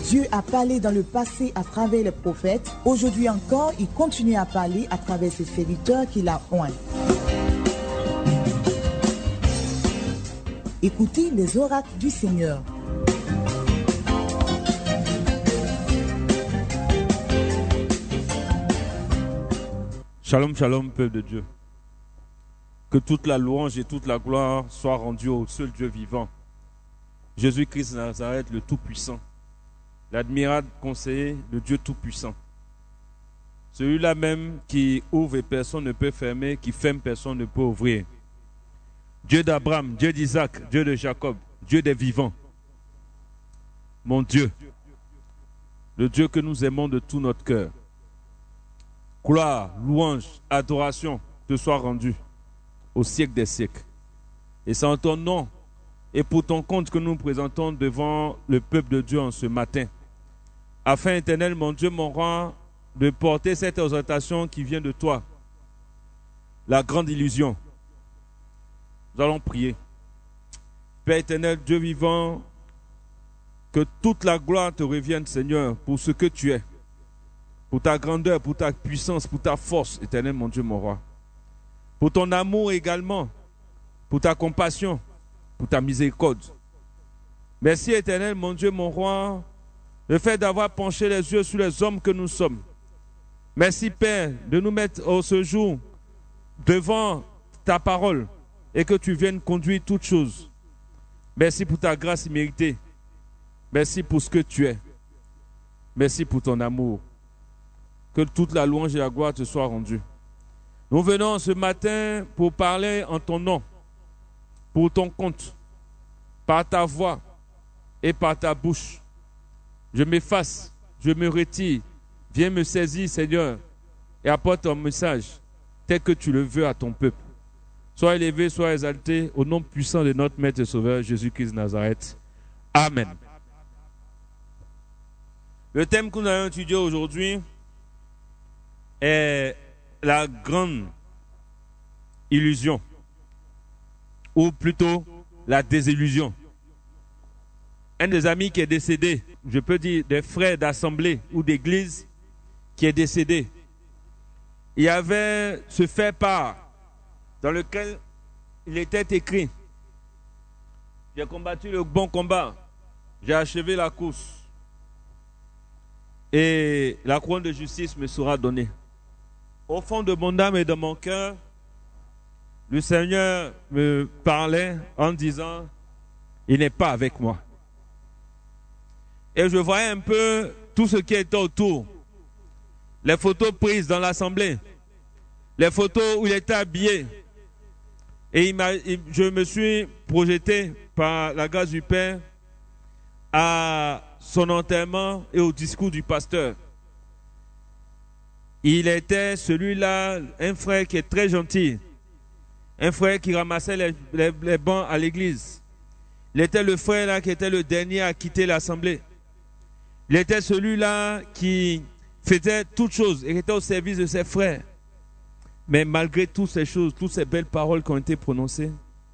Dieu a parlé dans le passé à travers les prophètes. Aujourd'hui encore, il continue à parler à travers ses serviteurs qu'il a oints. Écoutez les oracles du Seigneur. Shalom, shalom, peuple de Dieu. Que toute la louange et toute la gloire soient rendues au seul Dieu vivant. Jésus-Christ de Nazareth, le Tout-Puissant. L'admirable conseiller, le Dieu Tout-Puissant. Celui-là même qui ouvre et personne ne peut fermer, qui ferme, personne ne peut ouvrir. Dieu d'Abraham, Dieu d'Isaac, Dieu de Jacob, Dieu des vivants. Mon Dieu, le Dieu que nous aimons de tout notre cœur. Gloire, louange, adoration te soient rendues au siècle des siècles. Et c'est en ton nom et pour ton compte que nous nous présentons devant le peuple de Dieu en ce matin. Afin, éternel, mon Dieu, mon roi, de porter cette exhortation qui vient de toi. La grande illusion. Nous allons prier. Père éternel, Dieu vivant, que toute la gloire te revienne, Seigneur, pour ce que tu es. Pour ta grandeur, pour ta puissance, pour ta force, éternel, mon Dieu, mon roi. Pour ton amour également, pour ta compassion, pour ta miséricorde. Merci, éternel, mon Dieu, mon roi, le fait d'avoir penché les yeux sur les hommes que nous sommes. Merci, Père, de nous mettre ce jour devant ta parole et que tu viennes conduire toutes choses. Merci pour ta grâce imméritée. Merci pour ce que tu es. Merci pour ton amour. Que toute la louange et la gloire te soient rendues. Nous venons ce matin pour parler en ton nom, pour ton compte, par ta voix et par ta bouche. Je m'efface, je me retire. Viens me saisir, Seigneur, et apporte ton message tel que tu le veux à ton peuple. Sois élevé, sois exalté au nom puissant de notre Maître et Sauveur Jésus-Christ de Nazareth. Amen. Le thème que nous allons étudier aujourd'hui est la grande illusion, ou plutôt la désillusion. Un des amis qui est décédé, je peux dire des frères d'assemblée ou d'église qui est décédé, il y avait ce fait-part dans lequel il était écrit: j'ai combattu le bon combat, j'ai achevé la course et la couronne de justice me sera donnée. Au fond de mon âme et de mon cœur, le Seigneur me parlait en disant: il n'est pas avec moi. Et je voyais un peu tout ce qui était autour. Les photos prises dans l'assemblée, les photos où il était habillé. Et je me suis projeté par la grâce du Père à son enterrement et au discours du pasteur. Il était celui-là, un frère qui est très gentil, un frère qui ramassait les bancs à l'église. Il était le frère là qui était le dernier à quitter l'assemblée. Il était celui-là qui faisait toutes choses et qui était au service de ses frères. Mais malgré toutes ces choses, toutes ces belles paroles qui ont été prononcées,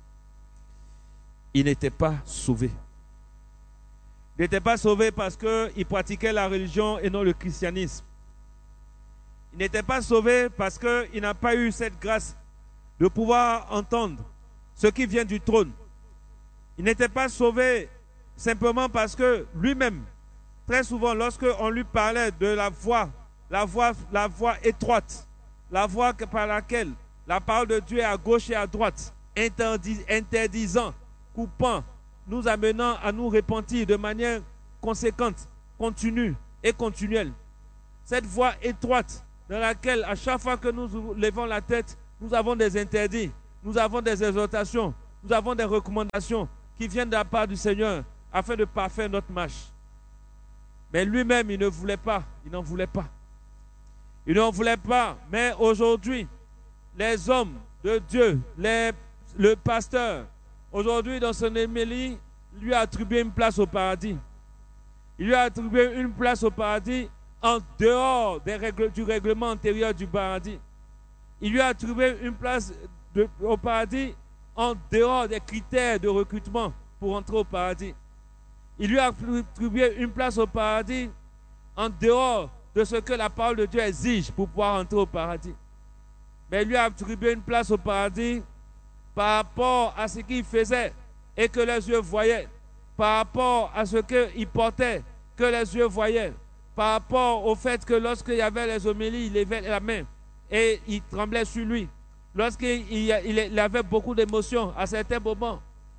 il n'était pas sauvé. Il n'était pas sauvé parce qu'il pratiquait la religion et non le christianisme. Il n'était pas sauvé parce qu'il n'a pas eu cette grâce de pouvoir entendre ce qui vient du trône. Il n'était pas sauvé simplement parce que lui-même, très souvent, lorsqu'on lui parlait de la voie étroite, la voie par laquelle la parole de Dieu est à gauche et à droite, interdisant, coupant, nous amenant à nous repentir de manière conséquente, continue et continuelle. Cette voie étroite dans laquelle, à chaque fois que nous levons la tête, nous avons des interdits, nous avons des exhortations, nous avons des recommandations qui viennent de la part du Seigneur afin de parfaire notre marche. Mais lui-même, il ne voulait pas, il n'en voulait pas. Il n'en voulait pas, mais aujourd'hui, les hommes de Dieu, le pasteur, aujourd'hui dans son homélie, lui a attribué une place au paradis. Il lui a attribué une place au paradis en dehors du règlement antérieur du paradis. Il lui a attribué une place au paradis en dehors des critères de recrutement pour entrer au paradis. Il lui a attribué une place au paradis en dehors de ce que la parole de Dieu exige pour pouvoir entrer au paradis. Mais il lui a attribué une place au paradis par rapport à ce qu'il faisait et que les yeux voyaient, par rapport à ce qu'il portait, que les yeux voyaient, par rapport au fait que lorsqu'il y avait les homélies, il levait la main et il tremblait sur lui. Lorsqu'il avait beaucoup d'émotions à certains moments,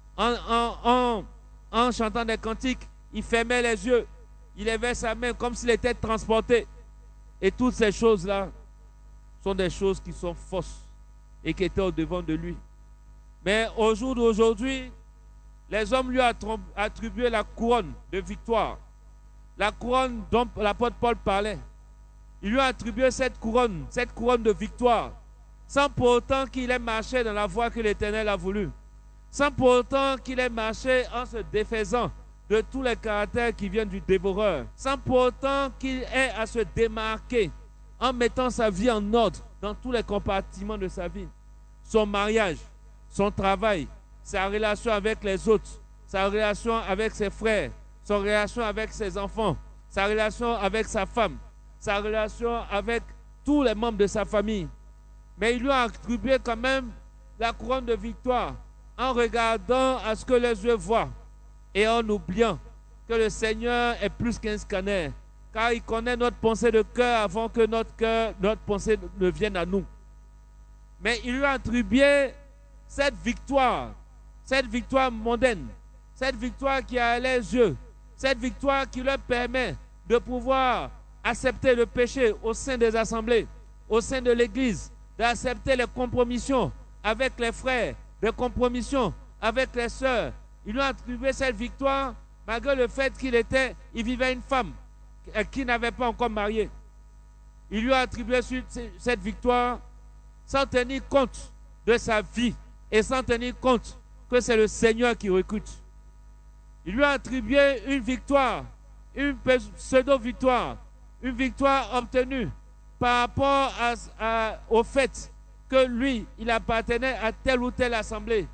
en chantant des cantiques, il fermait les yeux, il levait sa main comme s'il était transporté. Et toutes ces choses-là sont des choses qui sont fausses et qui étaient au-devant de lui. Mais au jour d'aujourd'hui, les hommes lui ont attribué la couronne de victoire. La couronne dont l'apôtre Paul parlait. Ils lui ont attribué cette couronne de victoire, sans pour autant qu'il ait marché dans la voie que l'Éternel a voulu. Sans pour autant qu'il ait marché en se défaisant de tous les caractères qui viennent du dévoreur. Sans pour autant qu'il ait à se démarquer en mettant sa vie en ordre dans tous les compartiments de sa vie. Son mariage, son travail, sa relation avec les autres, sa relation avec ses frères, sa relation avec ses enfants, sa relation avec sa femme, sa relation avec tous les membres de sa famille. Mais il lui a attribué quand même la couronne de victoire en regardant à ce que les yeux voient et en oubliant que le Seigneur est plus qu'un scanner, car il connaît notre pensée de cœur avant que notre pensée ne vienne à nous. Mais il lui a attribué cette victoire mondaine, cette victoire qui a les yeux, cette victoire qui leur permet de pouvoir accepter le péché au sein des assemblées, au sein de l'Église, d'accepter les compromissions avec les frères, des compromissions avec les sœurs. Il lui a attribué cette victoire malgré le fait qu'il vivait une femme qui n'avait pas encore marié. Il lui a attribué cette victoire sans tenir compte de sa vie et sans tenir compte que c'est le Seigneur qui recrute. Il lui a attribué une victoire, une pseudo-victoire, une victoire obtenue par rapport au fait que lui, il appartenait à telle ou telle assemblée.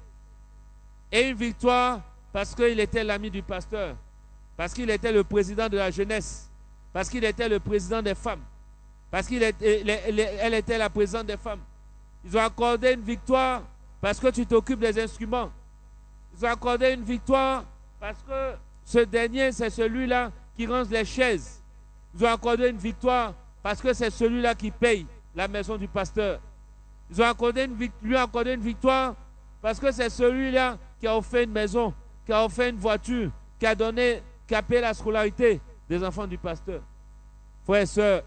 Et une victoire parce qu'il était l'ami du pasteur, parce qu'il était le président de la jeunesse, parce qu'il était le président des femmes, parce qu'elle était la présidente des femmes. Ils ont accordé une victoire parce que tu t'occupes des instruments. Ils ont accordé une victoire parce que ce dernier, c'est celui-là qui range les chaises. Ils ont accordé une victoire parce que c'est celui-là qui paye la maison du pasteur. Ils ont lui ont accordé une victoire parce que c'est celui-là qui a offert une maison, qui a offert une voiture, qui a payé la scolarité des enfants du pasteur. Frères et sœurs,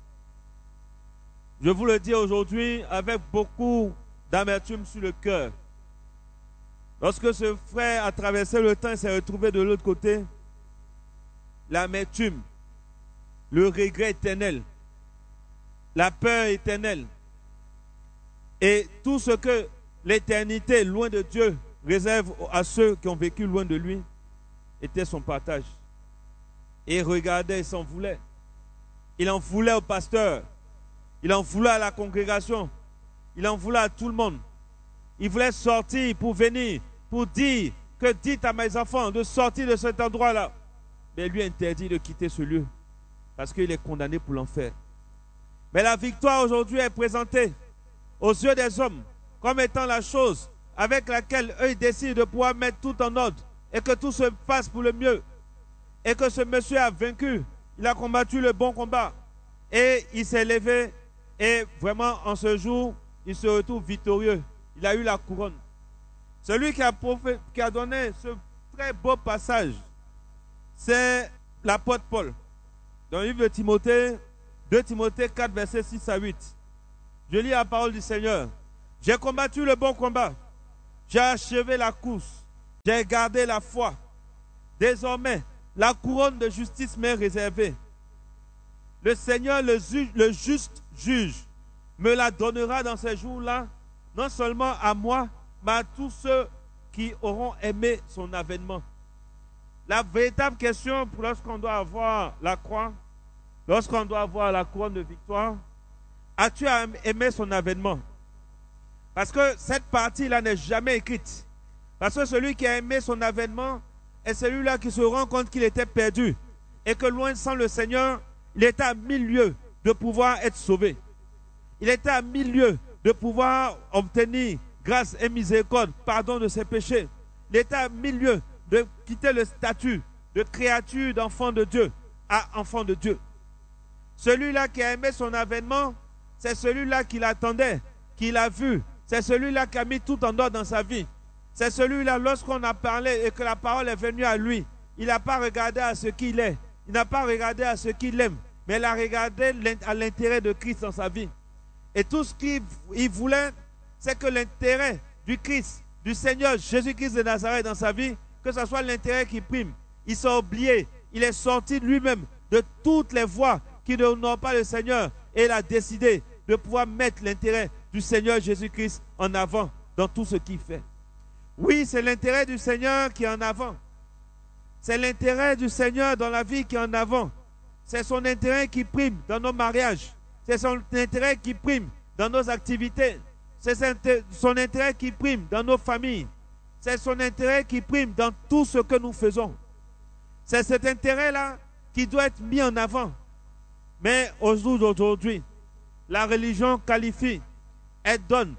je vous le dis aujourd'hui avec beaucoup d'amertume sur le cœur. Lorsque ce frère a traversé le temps et s'est retrouvé de l'autre côté, l'amertume, le regret éternel, la peur éternelle et tout ce que l'éternité, loin de Dieu, réserve à ceux qui ont vécu loin de lui, était son partage. Et il regardait et s'en voulait. Il en voulait au pasteur, il en voulait à la congrégation, il en voulait à tout le monde. Il voulait sortir pour venir, pour dire que dites à mes enfants de sortir de cet endroit-là. Mais lui interdit de quitter ce lieu parce qu'il est condamné pour l'enfer. Mais la victoire aujourd'hui est présentée aux yeux des hommes comme étant la chose avec laquelle eux ils décident de pouvoir mettre tout en ordre et que tout se passe pour le mieux. Et que ce monsieur a vaincu, il a combattu le bon combat et il s'est levé et vraiment en ce jour, il se retrouve victorieux. Il a eu la couronne. Celui qui a donné ce très beau passage, c'est l'apôtre Paul. Dans le livre de Timothée, 2 Timothée 4, versets 6 à 8. Je lis la parole du Seigneur. J'ai combattu le bon combat. J'ai achevé la course. J'ai gardé la foi. Désormais, la couronne de justice m'est réservée. Le Seigneur, le juste juge, me la donnera dans ces jours-là, non seulement à moi, mais à tous ceux qui auront aimé son avènement. La véritable question lorsqu'on doit avoir la croix, lorsqu'on doit avoir la couronne de victoire, as-tu aimé son avènement? Parce que cette partie-là n'est jamais écrite. Parce que celui qui a aimé son avènement est celui-là qui se rend compte qu'il était perdu et que loin sans le Seigneur, il était à 1000 lieues de pouvoir être sauvé. Il était à 1000 lieues de pouvoir obtenir grâce et miséricorde, pardon de ses péchés. Il était à 1000 lieues de quitter le statut de créature d'enfant de Dieu à enfant de Dieu. Celui-là qui a aimé son avènement, c'est celui-là qui l'attendait, qui l'a vu. C'est celui-là qui a mis tout en ordre dans sa vie. C'est celui-là, lorsqu'on a parlé et que la parole est venue à lui, il n'a pas regardé à ce qu'il est. Il n'a pas regardé à ce qu'il aime, mais il a regardé à l'intérêt de Christ dans sa vie. Et tout ce qu'il voulait, c'est que l'intérêt du Christ, du Seigneur Jésus-Christ de Nazareth dans sa vie, que ce soit l'intérêt qui prime. Il s'est oublié, il est sorti de lui-même de toutes les voies qui n'honorent pas le Seigneur et il a décidé de pouvoir mettre l'intérêt du Seigneur Jésus-Christ en avant dans tout ce qu'il fait. Oui, c'est l'intérêt du Seigneur qui est en avant. C'est l'intérêt du Seigneur dans la vie qui est en avant. C'est son intérêt qui prime dans nos mariages. C'est son intérêt qui prime dans nos activités. C'est son intérêt qui prime dans nos familles. C'est son intérêt qui prime dans tout ce que nous faisons. C'est cet intérêt-là qui doit être mis en avant. Mais au jour d'aujourd'hui, la religion qualifie, elle donne,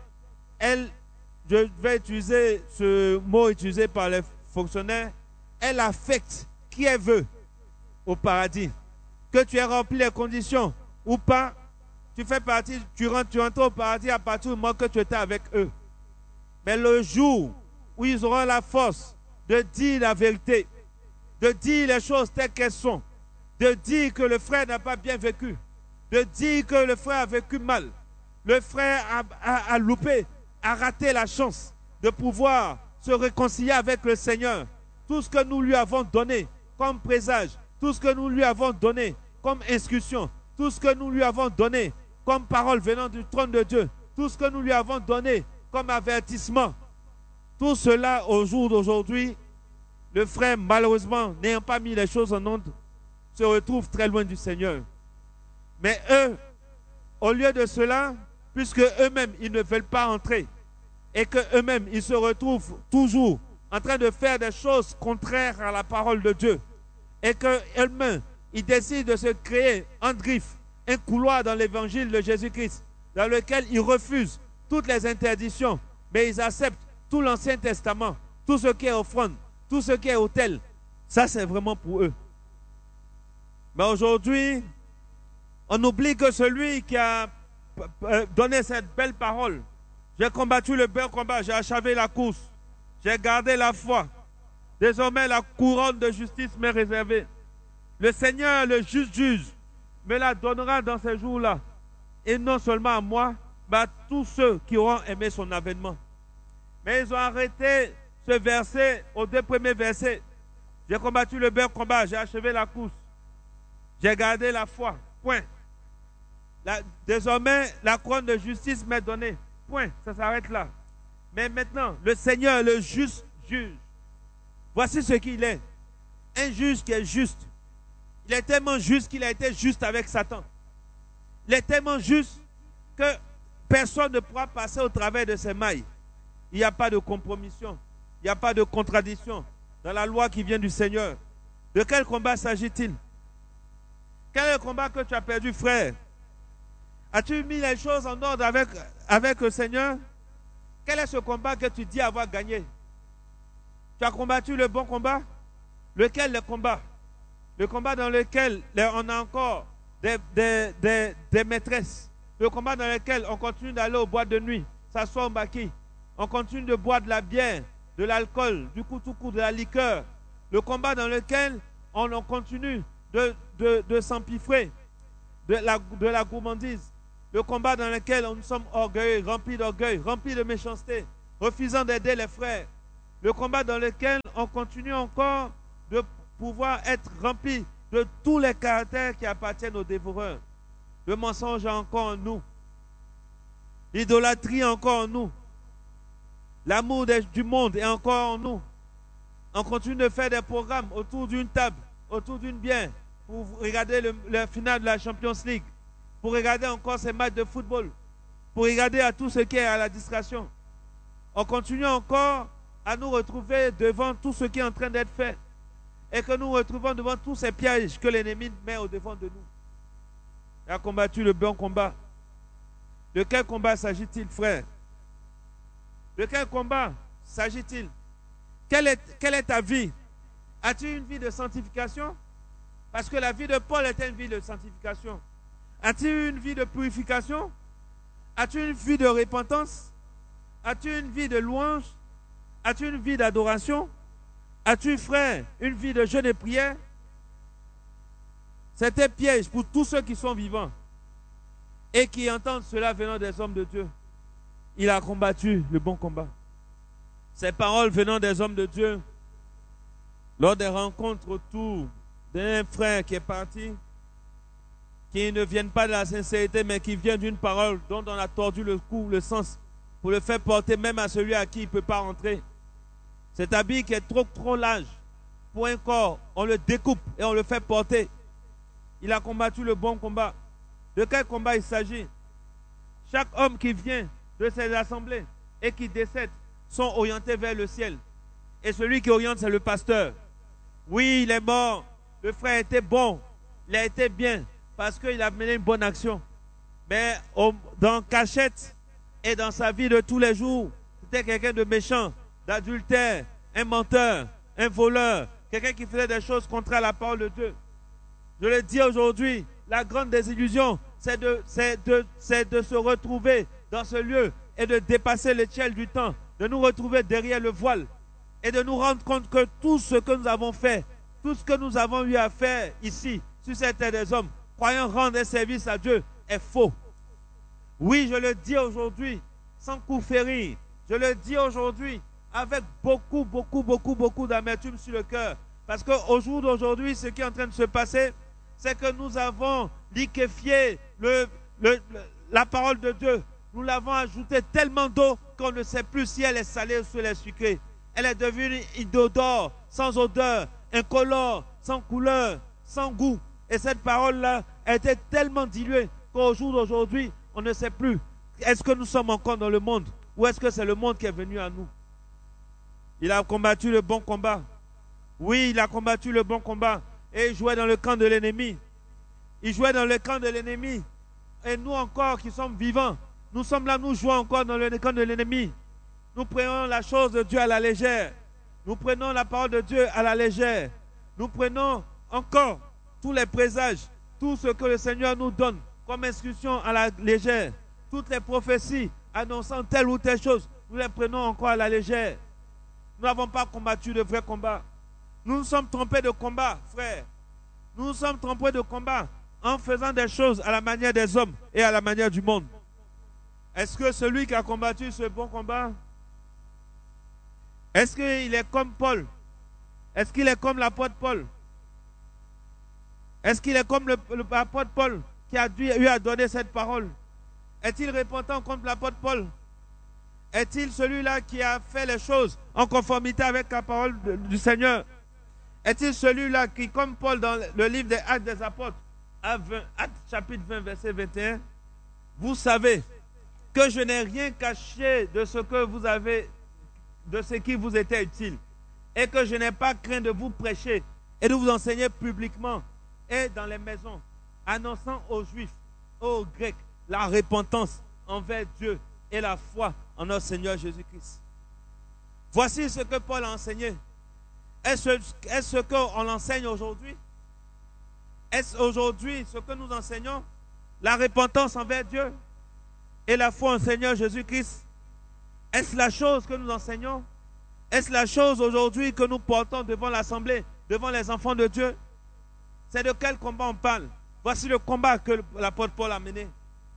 je vais utiliser ce mot utilisé par les fonctionnaires, elle affecte qui elle veut au paradis. Que tu aies rempli les conditions ou pas, tu fais partie, tu rentres au paradis à partir du moment que tu étais avec eux. Mais le jour où ils auront la force de dire la vérité, de dire les choses telles qu'elles sont, de dire que le frère n'a pas bien vécu, de dire que le frère a vécu mal, le frère a loupé, a raté la chance de pouvoir se réconcilier avec le Seigneur. Tout ce que nous lui avons donné comme présage, tout ce que nous lui avons donné comme instruction, tout ce que nous lui avons donné comme parole venant du trône de Dieu, tout ce que nous lui avons donné comme avertissement, tout cela au jour d'aujourd'hui, le frère, malheureusement, n'ayant pas mis les choses en ordre, se retrouve très loin du Seigneur. Mais eux, au lieu de cela, puisque eux-mêmes, ils ne veulent pas entrer, et qu'eux-mêmes, ils se retrouvent toujours en train de faire des choses contraires à la parole de Dieu, et qu'eux-mêmes, ils décident de se créer en griffe, un couloir dans l'évangile de Jésus-Christ, dans lequel ils refusent toutes les interdictions, mais ils acceptent tout l'Ancien Testament, tout ce qui est offrande, tout ce qui est autel. Ça, c'est vraiment pour eux. Mais aujourd'hui, on oublie que celui qui a donné cette belle parole, j'ai combattu le bel combat, j'ai achevé la course, j'ai gardé la foi. Désormais, la couronne de justice m'est réservée. Le Seigneur, le juste juge, me la donnera dans ces jours-là. Et non seulement à moi, mais à tous ceux qui auront aimé son avènement. Mais ils ont arrêté ce verset aux 2 premiers versets. J'ai combattu le bel combat, j'ai achevé la course. J'ai gardé la foi. Point. Désormais, la couronne de justice m'est donnée. Point. Ça s'arrête là. Mais maintenant, le Seigneur, le juste juge. Voici ce qu'il est. Un juge qui est juste. Il est tellement juste qu'il a été juste avec Satan. Il est tellement juste que personne ne pourra passer au travers de ses mailles. Il n'y a pas de compromission. Il n'y a pas de contradiction dans la loi qui vient du Seigneur. De quel combat s'agit-il? Quel est le combat que tu as perdu, frère? As-tu mis les choses en ordre avec le Seigneur? Quel est ce combat que tu dis avoir gagné? Tu as combattu le bon combat? Lequel le combat? Le combat dans lequel on a encore des maîtresses. Le combat dans lequel on continue d'aller au boîte de nuit, s'asseoir au maquis. On continue de boire de la bière, de l'alcool, du koutoukou, de la liqueur. Le combat dans lequel on continue de s'empiffrer, de la gourmandise. Le combat dans lequel nous sommes orgueilleux, remplis d'orgueil, remplis de méchanceté, refusant d'aider les frères. Le combat dans lequel on continue encore de pouvoir être remplis de tous les caractères qui appartiennent aux dévoreurs. Le mensonge est encore en nous. L'idolâtrie est encore en nous. L'amour du monde est encore en nous. On continue de faire des programmes autour d'une table, autour d'une bière, pour regarder le final de la Champions League, pour regarder encore ces matchs de football, pour regarder à tout ce qui est à la distraction. On continue encore à nous retrouver devant tout ce qui est en train d'être fait. et que nous retrouvons devant tous ces pièges que l'ennemi met au devant de nous. Il a combattu le bon combat. De quel combat s'agit-il, frère? De quel combat s'agit-il? Quelle est ta vie? As-tu une vie de sanctification? Parce que la vie de Paul était une vie de sanctification. As-tu une vie de purification? As-tu une vie de repentance? As-tu une vie de louange? As-tu une vie d'adoration? As-tu, frère, une vie de jeûne et prière? C'est un piège pour tous ceux qui sont vivants et qui entendent cela venant des hommes de Dieu. Il a combattu le bon combat. Ces paroles venant des hommes de Dieu, lors des rencontres autour d'un frère qui est parti, qui ne viennent pas de la sincérité, mais qui viennent d'une parole dont on a tordu le cou, le sens, pour le faire porter même à celui à qui il ne peut pas rentrer. Cet habit qui est trop large pour un corps, on le découpe et on le fait porter. Il a combattu le bon combat. De quel combat il s'agit? Chaque homme qui vient de ces assemblées et qui décède sont orientés vers le ciel. Et celui qui oriente, c'est le pasteur. Oui, il est mort. Le frère était bon. Il a été bien parce qu'il a mené une bonne action. Mais dans cachette et dans sa vie de tous les jours, c'était quelqu'un de méchant, d'adultère, un menteur, un voleur, quelqu'un qui faisait des choses contraires à la parole de Dieu. Je le dis aujourd'hui, la grande désillusion, c'est de se retrouver dans ce lieu et de dépasser l'échelle du temps, de nous retrouver derrière le voile et de nous rendre compte que tout ce que nous avons fait, tout ce que nous avons eu à faire ici, sur cette terre des hommes, croyant rendre un service à Dieu, est faux. Oui, je le dis aujourd'hui, sans coup férir, je le dis aujourd'hui avec beaucoup d'amertume sur le cœur. Parce qu'au jour d'aujourd'hui, ce qui est en train de se passer, c'est que nous avons liquéfié la parole de Dieu. Nous l'avons ajouté tellement d'eau qu'on ne sait plus si elle est salée ou si elle est sucrée. Elle est devenue inodore, sans odeur, incolore, sans couleur, sans goût. Et cette parole-là a été tellement diluée qu'au jour d'aujourd'hui, on ne sait plus. Est-ce que nous sommes encore dans le monde ou est-ce que c'est le monde qui est venu à nous? Il a combattu le bon combat. Oui, il a combattu le bon combat. Et il jouait dans le camp de l'ennemi. Il jouait dans le camp de l'ennemi. Et nous encore qui sommes vivants, nous sommes là, nous jouons encore dans le camp de l'ennemi. Nous prenons la chose de Dieu à la légère. Nous prenons la parole de Dieu à la légère. Nous prenons encore tous les présages, tout ce que le Seigneur nous donne comme instruction à la légère. Toutes les prophéties annonçant telle ou telle chose, nous les prenons encore à la légère. Nous n'avons pas combattu de vrai combat. Nous nous sommes trompés de combat, frère. Nous nous sommes trompés de combat en faisant des choses à la manière des hommes et à la manière du monde. Est-ce que celui qui a combattu ce bon combat, est-ce qu'il est comme Paul? Est-ce qu'il est comme l'apôtre Paul? Est-ce qu'il est comme l'apôtre Paul qui a eu à donner cette parole? Est-il repentant contre l'apôtre Paul? Est-il celui-là qui a fait les choses en conformité avec la parole du Seigneur? Est-il celui-là qui, comme Paul dans le livre des Actes des Apôtres, Actes chapitre 20, verset 21, vous savez que je n'ai rien caché de ce que vous avez, de ce qui vous était utile, et que je n'ai pas craint de vous prêcher et de vous enseigner publiquement et dans les maisons, annonçant aux Juifs, aux Grecs, la repentance envers Dieu et la foi en notre Seigneur Jésus-Christ. Voici ce que Paul a enseigné. Est-ce ce qu'on enseigne aujourd'hui? Est-ce aujourd'hui ce que nous enseignons? La repentance envers Dieu et la foi en Seigneur Jésus-Christ. Est-ce la chose que nous enseignons? Est-ce la chose aujourd'hui que nous portons devant l'assemblée, devant les enfants de Dieu? C'est de quel combat on parle? Voici le combat que l'apôtre Paul a mené.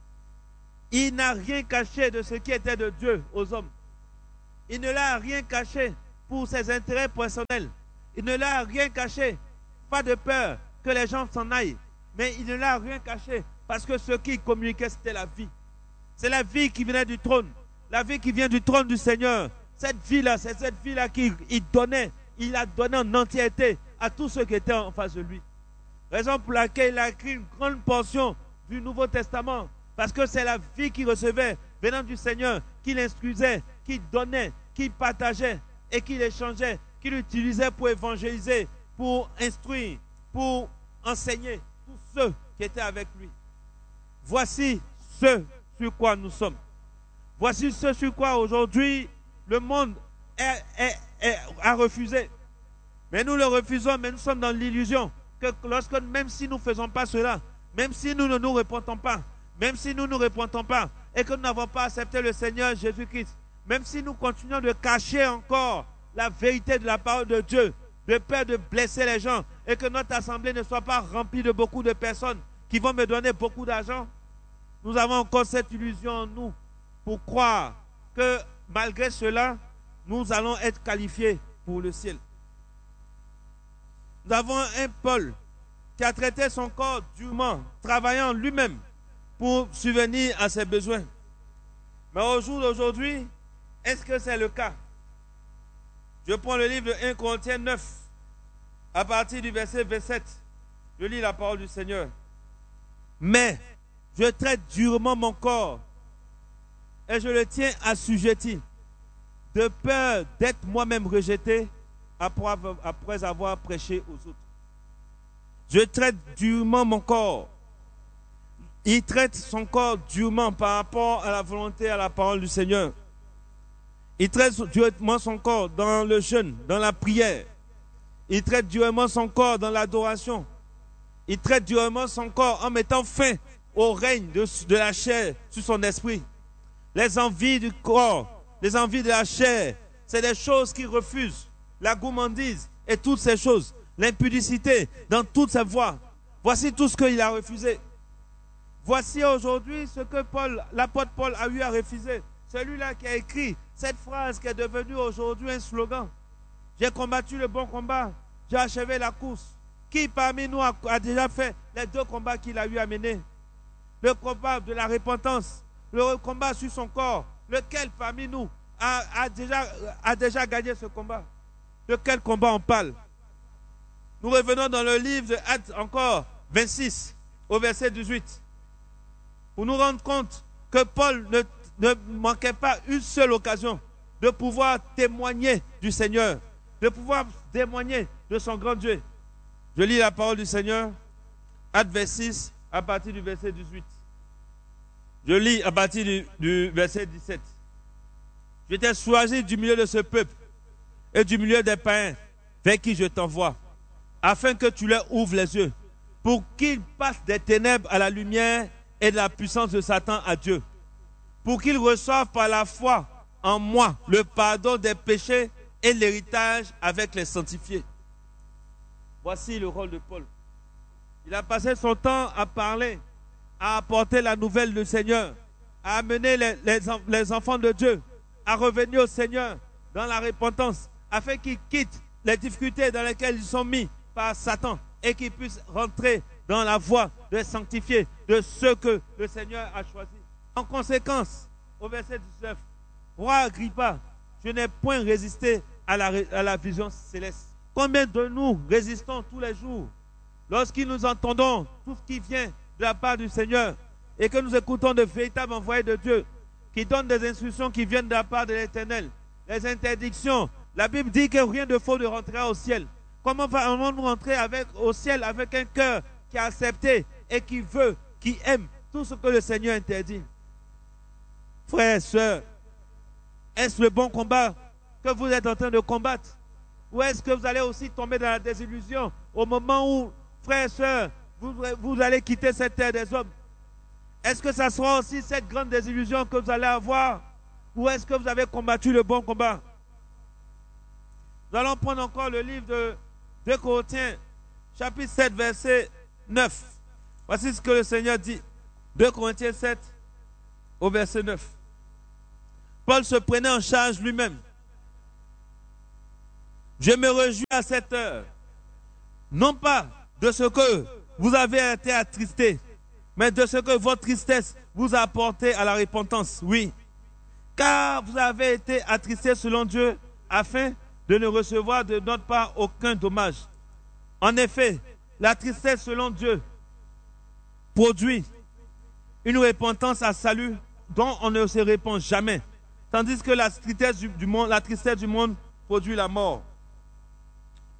Il n'a rien caché de ce qui était de Dieu aux hommes. Il ne l'a rien caché pour ses intérêts personnels. Il ne l'a rien caché, pas de peur que les gens s'en aillent. Mais il ne l'a rien caché parce que ce qu'il communiquait, c'était la vie. C'est la vie qui venait du trône. La vie qui vient du trône du Seigneur. Cette vie-là, c'est cette vie-là qu'il donnait. Il a donné en entièreté à tous ceux qui étaient en face de lui. Raison pour laquelle il a écrit une grande portion du Nouveau Testament. Parce que c'est la vie qu'il recevait venant du Seigneur, qu'il instruisait, qu'il donnait, qu'il partageait et qu'il échangeait, qu'il utilisait pour évangéliser, pour instruire, pour enseigner tous ceux qui étaient avec lui. Voici ce sur quoi nous sommes. Voici ce sur quoi aujourd'hui le monde a refusé. Mais nous le refusons, mais nous sommes dans l'illusion que lorsque, même si nous ne faisons pas cela, même si nous ne nous repentons pas, même si nous ne nous repentons pas et que nous n'avons pas accepté le Seigneur Jésus-Christ, même si nous continuons de cacher encore la vérité de la parole de Dieu, de peur de blesser les gens et que notre assemblée ne soit pas remplie de beaucoup de personnes qui vont me donner beaucoup d'argent, nous avons encore cette illusion en nous pour croire que malgré cela, nous allons être qualifiés pour le ciel. Nous avons un Paul qui a traité son corps durement, travaillant lui-même pour subvenir à ses besoins. Mais au jour d'aujourd'hui, est-ce que c'est le cas? Je prends le livre de 1 Corinthiens 9, à partir du verset 27. Je lis la parole du Seigneur. Mais je traite durement mon corps et je le tiens assujetti, de peur d'être moi-même rejeté après avoir prêché aux autres. Je traite durement mon corps. Il traite son corps durement par rapport à la volonté, à la parole du Seigneur. Il traite durement son corps dans le jeûne, dans la prière. Il traite durement son corps dans l'adoration. Il traite durement son corps en mettant fin au règne de la chair sur son esprit. Les envies du corps, les envies de la chair, c'est des choses qu'il refuse. La gourmandise et toutes ces choses. L'impudicité dans toutes ses voies. Voici tout ce qu'il a refusé. Voici aujourd'hui ce que l'apôtre Paul a eu à refuser. Celui-là qui a écrit cette phrase qui est devenue aujourd'hui un slogan. J'ai combattu le bon combat, j'ai achevé la course. Qui parmi nous a déjà fait les 2 combats qu'il a eu à mener? Le combat de la repentance, le combat sur son corps. Lequel parmi nous a déjà gagné ce combat? De quel combat on parle? Nous revenons dans le livre de Actes encore 26 au verset 18 pour nous rendre compte que Paul ne manquait pas une seule occasion de pouvoir témoigner du Seigneur, de pouvoir témoigner de son grand Dieu. Je lis la parole du Seigneur, Actes 26 à partir du verset 18. Je lis à partir du verset 17. J'étais choisi du milieu de ce peuple et du milieu des païens vers qui je t'envoie, afin que tu leur ouvres les yeux, pour qu'ils passent des ténèbres à la lumière et de la puissance de Satan à Dieu, pour qu'ils reçoivent par la foi en moi le pardon des péchés et l'héritage avec les sanctifiés. Voici le rôle de Paul. Il a passé son temps à parler, à apporter la nouvelle du Seigneur, à amener les enfants de Dieu à revenir au Seigneur dans la repentance, afin qu'ils quittent les difficultés dans lesquelles ils sont mis par Satan et qu'ils puissent rentrer dans la voie de sanctifier de ceux que le Seigneur a choisis. En conséquence, au verset 19, Roi Agrippa, je n'ai point résisté à la vision céleste. Combien de nous résistons tous les jours lorsque nous entendons tout ce qui vient de la part du Seigneur et que nous écoutons de véritables envoyés de Dieu qui donnent des instructions qui viennent de la part de l'Éternel, les interdictions. La Bible dit que rien de faux ne rentrera au ciel. Comment allons-nous rentrer au ciel avec un cœur qui a accepté et qui veut, qui aime tout ce que le Seigneur interdit? Frères et sœurs, est-ce le bon combat que vous êtes en train de combattre? Ou est-ce que vous allez aussi tomber dans la désillusion au moment où, frères et sœurs, vous allez quitter cette terre des hommes? Est-ce que ça sera aussi cette grande désillusion que vous allez avoir? Ou est-ce que vous avez combattu le bon combat? Nous allons prendre encore le livre de 2 Corinthiens, chapitre 7, verset 9. Voici ce que le Seigneur dit. 2 Corinthiens 7, au verset 9. Paul se prenait en charge lui-même. Je me réjouis à cette heure, non pas de ce que vous avez été attristés, mais de ce que votre tristesse vous a apporté à la repentance. Oui, car vous avez été attristés selon Dieu, afin de ne recevoir de notre part aucun dommage. En effet, la tristesse selon Dieu produit une repentance à salut dont on ne se répand jamais, tandis que la tristesse du monde produit la mort.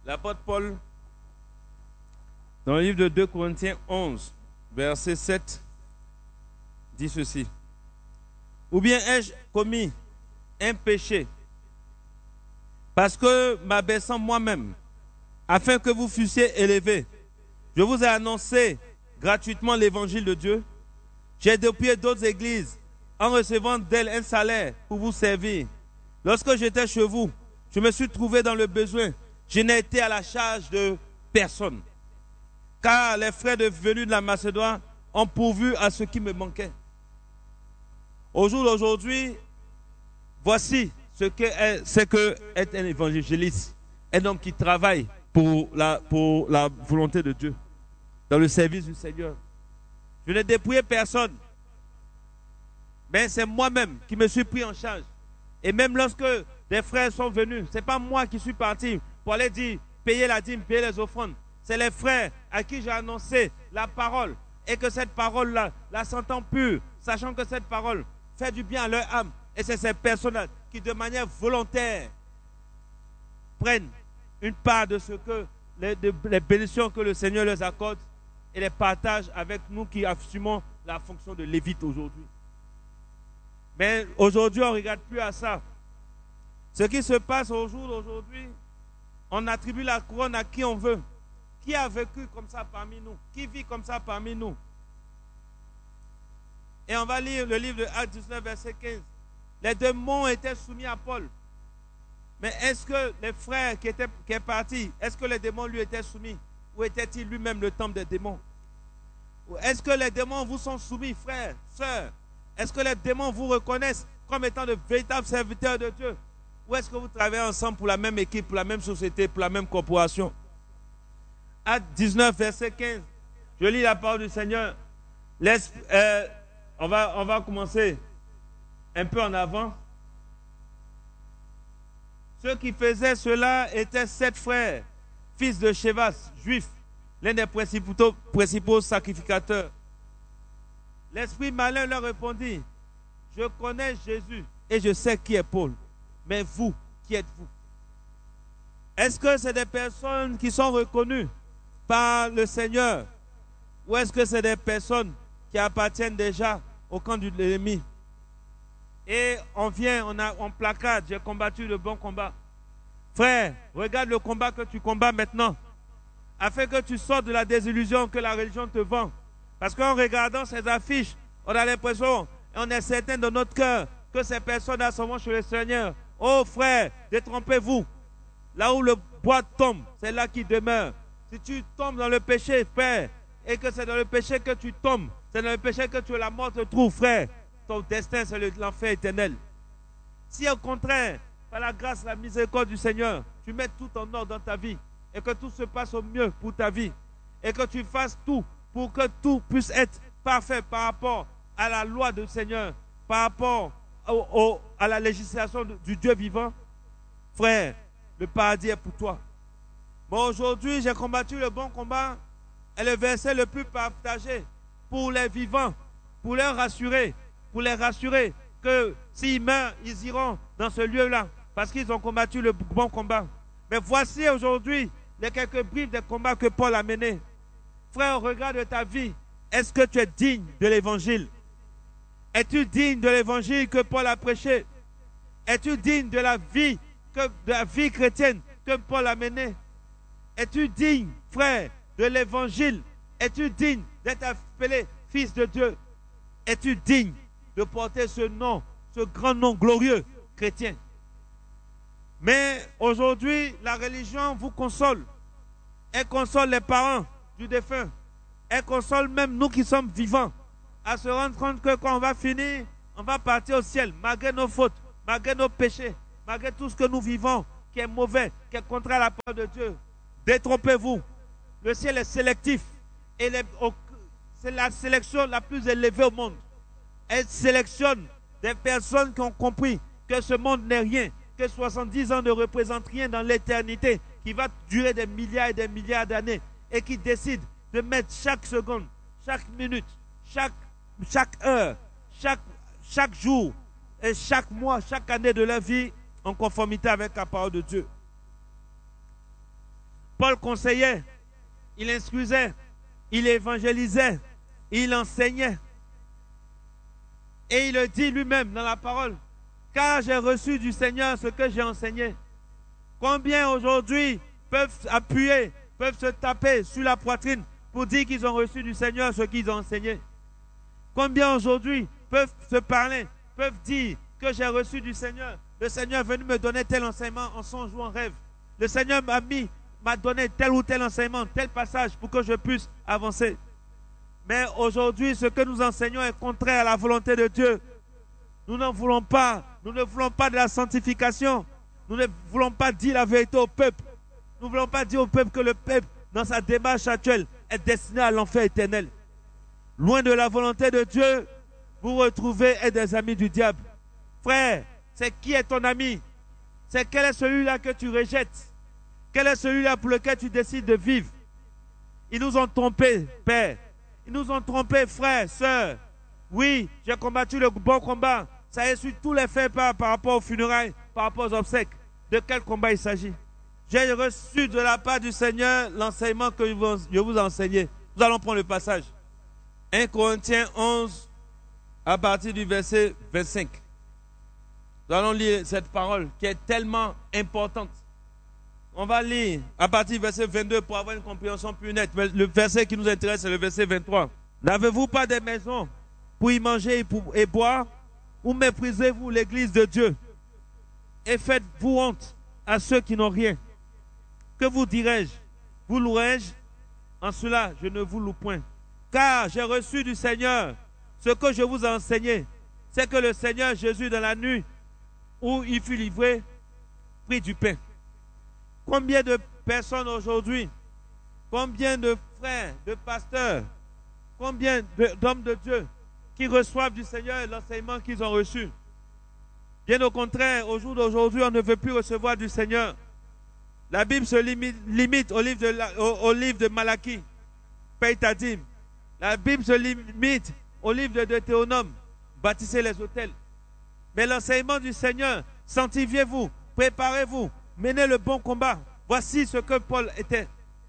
L'apôtre Paul, dans le livre de 2 Corinthiens 11, verset 7, dit ceci. Ou bien ai-je commis un péché parce que m'abaissant moi-même, afin que vous fussiez élevés, je vous ai annoncé gratuitement l'évangile de Dieu. J'ai dépouillé d'autres églises en recevant d'elles un salaire pour vous servir. Lorsque j'étais chez vous, je me suis trouvé dans le besoin. Je n'ai été à la charge de personne. Car les frères venus de la Macédoine ont pourvu à ce qui me manquait. Au jour d'aujourd'hui, voici ce que est un évangéliste. Un homme qui travaille pour la volonté de Dieu, dans le service du Seigneur. Je n'ai dépouillé personne. Mais c'est moi-même qui me suis pris en charge. Et même lorsque des frères sont venus, ce n'est pas moi qui suis parti pour aller dire, payer la dîme, payer les offrandes. C'est les frères à qui j'ai annoncé la parole. Et que cette parole-là, la sentant pure, sachant que cette parole fait du bien à leur âme. Et c'est ces personnes qui, de manière volontaire, prennent une part de ce que les bénédictions que le Seigneur leur accorde et les partagent avec nous qui assumons la fonction de lévite aujourd'hui. Mais aujourd'hui, on ne regarde plus à ça. Ce qui se passe au jour d'aujourd'hui, on attribue la couronne à qui on veut. Qui a vécu comme ça parmi nous? Qui vit comme ça parmi nous? Et on va lire le livre de Actes 19, verset 15. Les démons étaient soumis à Paul. Mais est-ce que les frères qui est parti, est-ce que les démons lui étaient soumis? Ou était-il lui-même le temple des démons? Est-ce que les démons vous sont soumis, frères, sœurs? Est-ce que les démons vous reconnaissent comme étant de véritables serviteurs de Dieu? Ou est-ce que vous travaillez ensemble pour la même équipe, pour la même société, pour la même corporation? Acte 19, verset 15. Je lis la parole du Seigneur. On va commencer un peu en avant. Ceux qui faisaient cela étaient 7 frères, fils de Chévas, juifs, l'un des principaux sacrificateurs. L'esprit malin leur répondit, je connais Jésus et je sais qui est Paul, mais vous, qui êtes-vous? Est-ce que c'est des personnes qui sont reconnues par le Seigneur ou est-ce que c'est des personnes qui appartiennent déjà au camp de l'ennemi? Et on placard, j'ai combattu le bon combat. Frère, regarde le combat que tu combats maintenant, afin que tu sortes de la désillusion que la religion te vend. Parce qu'en regardant ces affiches, on a l'impression, et on est certain de notre cœur, que ces personnes-là sont chez le Seigneur. Oh frère, détrompez-vous. Là où le bois tombe, c'est là qu'il demeure. Si tu tombes dans le péché, frère, et que c'est dans le péché que tu tombes, c'est dans le péché que la mort te trouve, frère, ton destin, c'est l'enfer éternel. Si au contraire, par la grâce, la miséricorde du Seigneur, tu mets tout en ordre dans ta vie, et que tout se passe au mieux pour ta vie, et que tu fasses tout pour que tout puisse être parfait par rapport à la loi du Seigneur, par rapport à la législation du Dieu vivant, frère, le paradis est pour toi. Bon, aujourd'hui, j'ai combattu le bon combat, et le verset le plus partagé pour les vivants, pour les rassurer que s'ils meurent, ils iront dans ce lieu-là, parce qu'ils ont combattu le bon combat. Mais voici aujourd'hui les quelques briefs des combats que Paul a menés. Frère, regarde ta vie. Est-ce que tu es digne de l'évangile? Es-tu digne de l'évangile que Paul a prêché? Es-tu digne de la vie chrétienne que Paul a menée? Es-tu digne, frère, de l'évangile? Es-tu digne d'être appelé fils de Dieu? Es-tu digne de porter ce nom, ce grand nom glorieux chrétien? Mais aujourd'hui, la religion vous console. Elle console les parents du défunt. Elle console même nous qui sommes vivants à se rendre compte que quand on va finir, on va partir au ciel, malgré nos fautes, malgré nos péchés, malgré tout ce que nous vivons, qui est mauvais, qui est contraire à la parole de Dieu. Détrompez-vous. Le ciel est sélectif. Et c'est la sélection la plus élevée au monde. Elle sélectionne des personnes qui ont compris que ce monde n'est rien, que 70 ans ne représentent rien dans l'éternité, qui va durer des milliards et des milliards d'années, et qui décide de mettre chaque seconde, chaque minute, chaque heure, chaque jour, et chaque mois, chaque année de leur vie en conformité avec la parole de Dieu. Paul conseillait, il instruisait, il évangélisait, il enseignait. Et il le dit lui-même dans la parole, car j'ai reçu du Seigneur ce que j'ai enseigné. Combien aujourd'hui peuvent appuyer, peuvent se taper sur la poitrine pour dire qu'ils ont reçu du Seigneur ce qu'ils ont enseigné? Combien aujourd'hui peuvent se parler, peuvent dire que j'ai reçu du Seigneur? Le Seigneur est venu me donner tel enseignement en songe ou en rêve. Le Seigneur m'a donné tel ou tel enseignement, tel passage pour que je puisse avancer. Mais aujourd'hui, ce que nous enseignons est contraire à la volonté de Dieu. Nous n'en voulons pas. Nous ne voulons pas de la sanctification. Nous ne voulons pas dire la vérité au peuple. Nous ne voulons pas dire au peuple que le peuple, dans sa démarche actuelle, est destiné à l'enfer éternel. Loin de la volonté de Dieu, vous retrouvez être des amis du diable. Frère, c'est qui est ton ami? C'est quel est celui-là que tu rejettes? Quel est celui-là pour lequel tu décides de vivre? Ils nous ont trompés, Père. Ils nous ont trompés, frères, sœurs. Oui, j'ai combattu le bon combat. Ça essuie tous les faits par rapport aux funérailles, par rapport aux obsèques. De quel combat il s'agit? J'ai reçu de la part du Seigneur l'enseignement que je vous ai enseigné. Nous allons prendre le passage. 1 Corinthiens 11, à partir du verset 25. Nous allons lire cette parole qui est tellement importante. On va lire à partir du verset 22 pour avoir une compréhension plus nette. Mais le verset qui nous intéresse, c'est le verset 23. N'avez-vous pas des maisons pour y manger et boire? Ou méprisez-vous l'église de Dieu? Et faites-vous honte à ceux qui n'ont rien? Que vous dirai-je? Vous louerai-je? En cela, je ne vous loue point. Car j'ai reçu du Seigneur ce que je vous ai enseigné. C'est que le Seigneur Jésus, dans la nuit où il fut livré, prit du pain. Combien de personnes aujourd'hui, combien de frères, de pasteurs, combien d'hommes de Dieu qui reçoivent du Seigneur l'enseignement qu'ils ont reçu? Bien au contraire, au jour d'aujourd'hui, on ne veut plus recevoir du Seigneur. La Bible se limite au livre de Malachie, paye ta dîme. La Bible se limite au livre de Deutéronome, bâtissez les autels. Mais l'enseignement du Seigneur, sanctifiez-vous, préparez-vous, menez le bon combat. Voici ce que Paul était.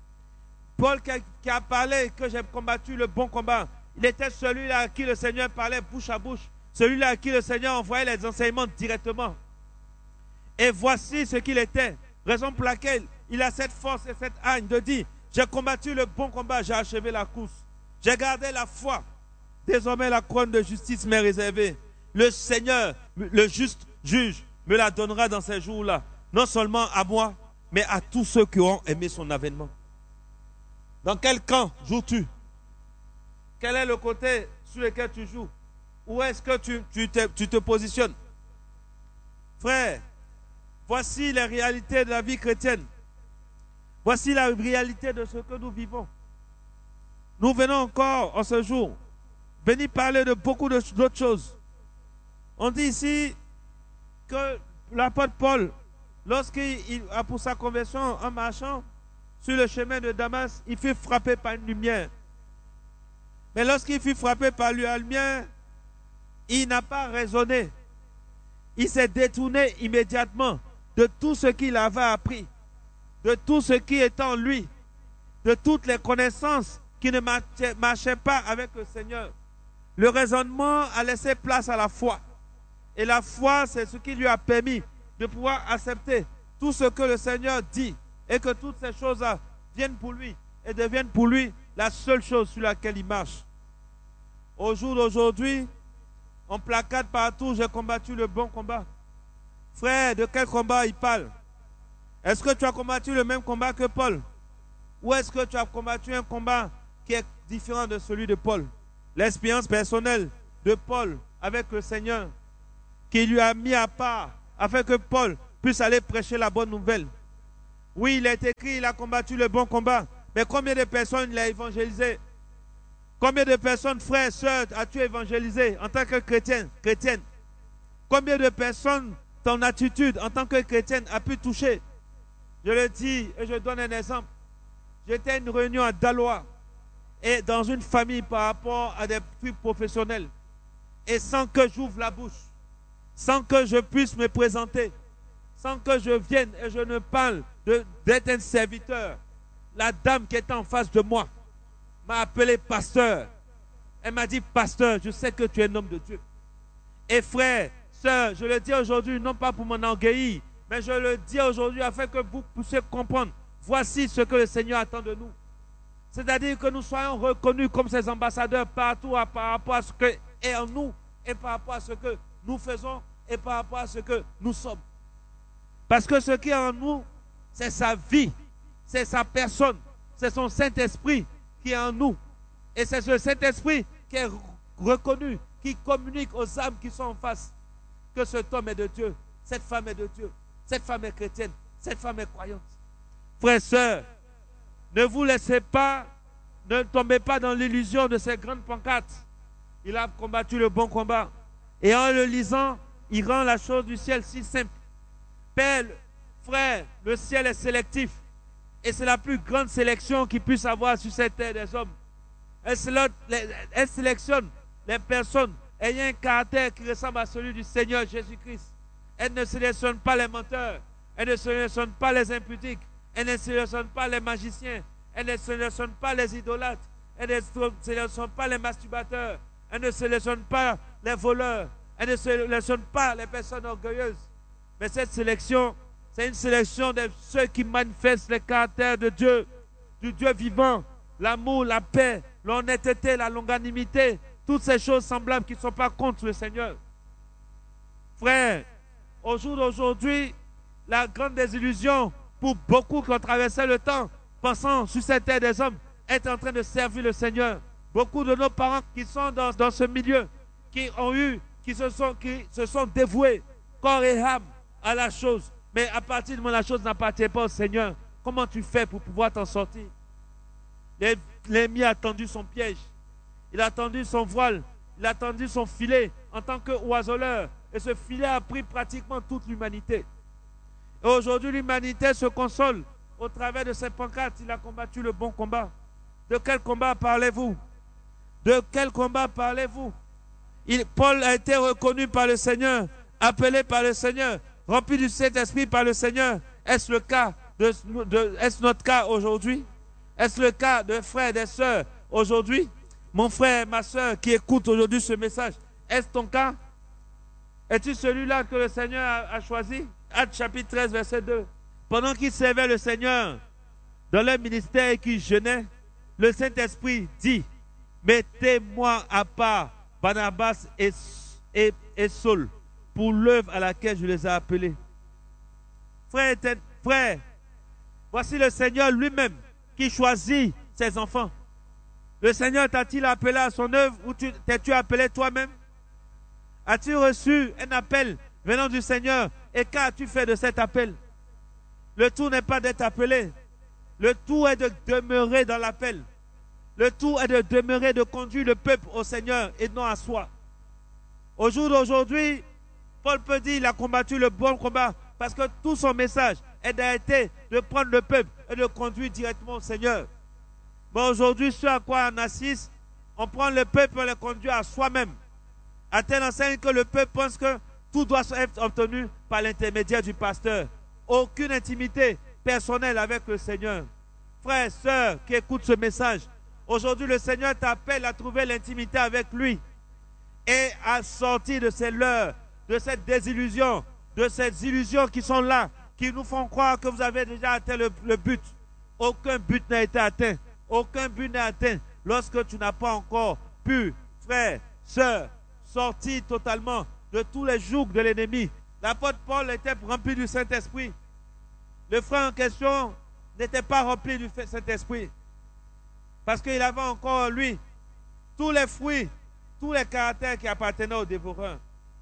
Paul qui a parlé que j'ai combattu le bon combat. Il était celui-là à qui le Seigneur parlait bouche à bouche. Celui-là à qui le Seigneur envoyait les enseignements directement. Et voici ce qu'il était. Raison pour laquelle il a cette force et cette haine de dire, j'ai combattu le bon combat, j'ai achevé la course. J'ai gardé la foi. Désormais, la couronne de justice m'est réservée. Le Seigneur, le juste juge, me la donnera dans ces jours-là. Non seulement à moi, mais à tous ceux qui ont aimé son avènement. Dans quel camp joues-tu? Quel est le côté sur lequel tu joues? Où est-ce que tu te positionnes? Frère, voici les réalités de la vie chrétienne. Voici la réalité de ce que nous vivons. Nous venons encore en ce jour venir parler de beaucoup d'autres choses. On dit ici que l'apôtre Paul, lorsqu'il a pour sa conversion en marchant sur le chemin de Damas, il fut frappé par une lumière. Mais lorsqu'il fut frappé par la lumière, il n'a pas raisonné. Il s'est détourné immédiatement de tout ce qu'il avait appris, de tout ce qui est en lui, de toutes les connaissances qui ne marchaient pas avec le Seigneur. Le raisonnement a laissé place à la foi. Et la foi, c'est ce qui lui a permis de pouvoir accepter tout ce que le Seigneur dit et que toutes ces choses-là viennent pour lui et deviennent pour lui la seule chose sur laquelle il marche. Au jour d'aujourd'hui, on placate partout, j'ai combattu le bon combat. Frère, de quel combat il parle? Est-ce que tu as combattu le même combat que Paul? Ou est-ce que tu as combattu un combat qui est différent de celui de Paul? L'expérience personnelle de Paul avec le Seigneur qui lui a mis à part afin que Paul puisse aller prêcher la bonne nouvelle. Oui, il est écrit, il a combattu le bon combat. Mais combien de personnes il a évangélisé? Combien de personnes, frères, sœurs, as-tu évangélisé en tant que chrétienne? Combien de personnes ton attitude en tant que chrétienne a pu toucher? Je le dis et je donne un exemple. J'étais à une réunion à Daloa et dans une famille par rapport à des trucs professionnels. Et sans que j'ouvre la bouche, sans que je puisse me présenter, sans que je vienne et je ne parle d'être un serviteur, la dame qui était en face de moi m'a appelé pasteur. Elle m'a dit, pasteur, je sais que tu es un homme de Dieu. Et frère, sœur, je le dis aujourd'hui, non pas pour m'enorgueillir, mais je le dis aujourd'hui afin que vous puissiez comprendre. Voici ce que le Seigneur attend de nous. C'est-à-dire que nous soyons reconnus comme ses ambassadeurs partout par rapport à ce qui est en nous et par rapport à ce que nous faisons et par rapport à ce que nous sommes. Parce que ce qui est en nous, c'est sa vie, c'est sa personne, c'est son Saint-Esprit qui est en nous. Et c'est ce Saint-Esprit qui est reconnu, qui communique aux âmes qui sont en face que cet homme est de Dieu, cette femme est de Dieu, cette femme est chrétienne, cette femme est croyante. Frères et sœurs, ne vous laissez pas, ne tombez pas dans l'illusion de ces grandes pancartes. Il a combattu le bon combat. Et en le lisant, il rend la chose du ciel si simple. Père, frère, le ciel est sélectif. Et c'est la plus grande sélection qu'il puisse avoir sur cette terre des hommes. Elle sélectionne les personnes ayant un caractère qui ressemble à celui du Seigneur Jésus-Christ. Elle ne sélectionne pas les menteurs. Elle ne sélectionne pas les impudiques. Elle ne sélectionne pas les magiciens. Elle ne sélectionne pas les idolâtres. Elle ne sélectionne pas les masturbateurs. Elle ne sélectionne pas les voleurs. Elle ne sélectionne pas les personnes orgueilleuses. Mais cette sélection, c'est une sélection de ceux qui manifestent le caractère de Dieu, du Dieu vivant, l'amour, la paix, l'honnêteté, la longanimité, toutes ces choses semblables qui ne sont pas contre le Seigneur. Frère, au jour d'aujourd'hui, la grande désillusion pour beaucoup qui ont traversé le temps, pensant sur cette terre des hommes, est en train de servir le Seigneur. Beaucoup de nos parents qui sont dans ce milieu, qui se sont dévoués, corps et âme, à la chose. Mais à partir du moment où la chose n'appartient pas au Seigneur, comment tu fais pour pouvoir t'en sortir? L'ennemi a tendu son piège. Il a tendu son voile. Il a tendu son filet en tant qu'oiseleur. Et ce filet a pris pratiquement toute l'humanité. Et aujourd'hui, l'humanité se console au travers de ces pancartes. Il a combattu le bon combat. De quel combat parlez-vous? De quel combat parlez-vous? Paul a été reconnu par le Seigneur, appelé par le Seigneur, rempli du Saint-Esprit par le Seigneur. Est-ce le cas est-ce notre cas aujourd'hui? Est-ce le cas de frères et de sœurs aujourd'hui? Mon frère, ma sœur qui écoute aujourd'hui ce message, est-ce ton cas? Es-tu celui-là que le Seigneur a choisi? Actes chapitre 13, verset 2. Pendant qu'ils servaient le Seigneur dans leur ministère et qu'ils jeûnaient, le Saint-Esprit dit, mettez-moi à part Barnabas et Saul pour l'œuvre à laquelle je les ai appelés. Frère, voici le Seigneur lui-même qui choisit ses enfants. Le Seigneur t'a-t-il appelé à son œuvre ou t'es-tu appelé toi-même? As-tu reçu un appel venant du Seigneur et qu'as-tu fait de cet appel? Le tout n'est pas d'être appelé. Le tout est de demeurer dans l'appel. Le tout est de demeurer, de conduire le peuple au Seigneur et non à soi. Au jour d'aujourd'hui, Paul peut dire qu'il a combattu le bon combat parce que tout son message a été de prendre le peuple et de conduire directement au Seigneur. Mais aujourd'hui, ce à quoi on assiste, on prend le peuple et le conduit à soi-même. À telle enseigne que le peuple pense que tout doit être obtenu par l'intermédiaire du pasteur. Aucune intimité personnelle avec le Seigneur. Frères, sœurs qui écoutent ce message, aujourd'hui le Seigneur t'appelle à trouver l'intimité avec lui et à sortir de ces leurres, de cette désillusion, de ces illusions qui sont là, qui nous font croire que vous avez déjà atteint le but. Aucun but n'a été atteint. Aucun but n'est atteint lorsque tu n'as pas encore pu, frère, sœur, sortir totalement de tous les jougs de l'ennemi. L'apôtre Paul était rempli du Saint-Esprit. Le frère en question n'était pas rempli du Saint-Esprit. Parce qu'il avait encore en lui tous les fruits, tous les caractères qui appartenaient au dévoreur.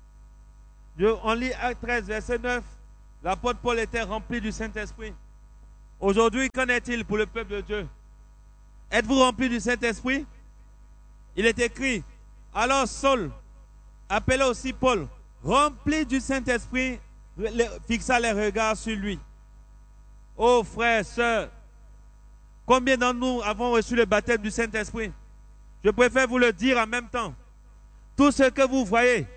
On lit Acte 13, verset 9. L'apôtre Paul était rempli du Saint-Esprit. Aujourd'hui, qu'en est-il pour le peuple de Dieu? Êtes-vous rempli du Saint-Esprit? Il est écrit, alors Saul, appelé aussi Paul, rempli du Saint-Esprit, fixa les regards sur lui. Oh frères, sœurs, combien d'entre nous avons reçu le baptême du Saint-Esprit? Je préfère vous le dire en même temps. Tout ce que vous voyez,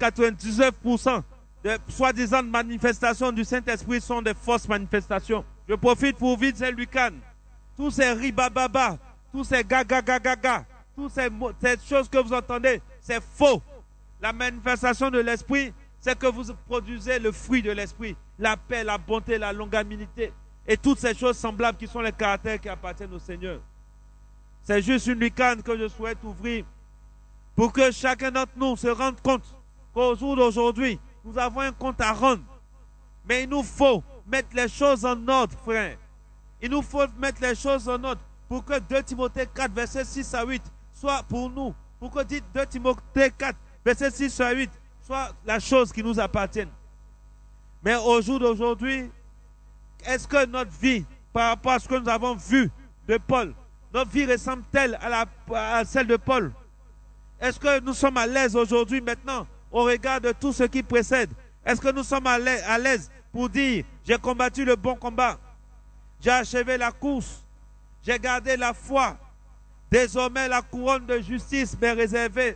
99,99% de soi-disant manifestations du Saint-Esprit sont des fausses manifestations. Je profite pour vite Saint-Lucan. Tous ces ribababa, tous ces gaga, toutes ces choses que vous entendez, c'est faux. La manifestation de l'esprit, c'est que vous produisez le fruit de l'esprit. La paix, la bonté, la longanimité. Et toutes ces choses semblables qui sont les caractères qui appartiennent au Seigneur. C'est juste une lucane que je souhaite ouvrir pour que chacun d'entre nous se rende compte qu'au jour d'aujourd'hui, nous avons un compte à rendre. Mais il nous faut mettre les choses en ordre, frère. Il nous faut mettre les choses en ordre pour que 2 Timothée 4, versets 6 à 8 soit pour nous. Pour que 2 Timothée 4, versets 6 à 8 soit la chose qui nous appartienne. Mais au jour d'aujourd'hui, est-ce que notre vie, par rapport à ce que nous avons vu de Paul, notre vie ressemble-t-elle à celle de Paul? Est-ce que nous sommes à l'aise aujourd'hui, maintenant, au regard de tout ce qui précède? Est-ce que nous sommes à l'aise pour dire, j'ai combattu le bon combat, j'ai achevé la course, j'ai gardé la foi, désormais la couronne de justice m'est réservée.